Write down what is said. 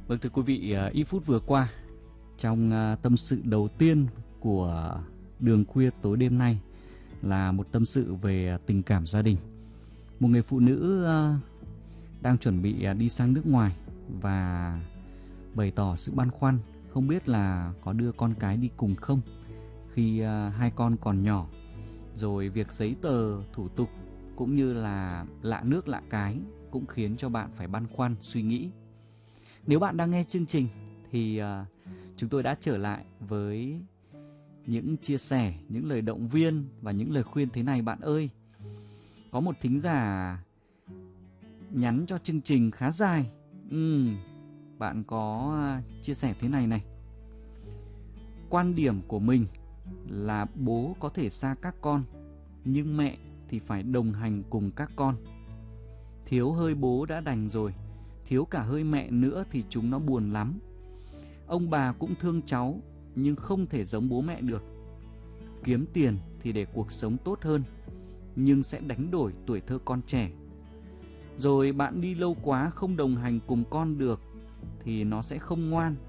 Vâng, thưa quý vị, ít phút vừa qua trong tâm sự đầu tiên của Đường Khuya tối đêm nay là một tâm sự về tình cảm gia đình. Một người phụ nữ đang chuẩn bị đi sang nước ngoài và bày tỏ sự băn khoăn không biết là có đưa con cái đi cùng không khi hai con còn nhỏ. Rồi việc giấy tờ, thủ tục cũng như là lạ nước lạ cái cũng khiến cho bạn phải băn khoăn suy nghĩ. Nếu bạn đang nghe chương trình thì chúng tôi đã trở lại với những chia sẻ, những lời động viên và những lời khuyên thế này bạn ơi. Có một thính giả nhắn cho chương trình khá dài. Bạn có chia sẻ thế này này. Quan điểm của mình là bố có thể xa các con, nhưng mẹ thì phải đồng hành cùng các con. Thiếu hơi bố đã đành rồi, thiếu cả hơi mẹ nữa thì chúng nó buồn lắm. Ông bà cũng thương cháu, nhưng không thể giống bố mẹ được. Kiếm tiền thì để cuộc sống tốt hơn, nhưng sẽ đánh đổi tuổi thơ con trẻ. Rồi bạn đi lâu quá không đồng hành cùng con được thì nó sẽ không ngoan,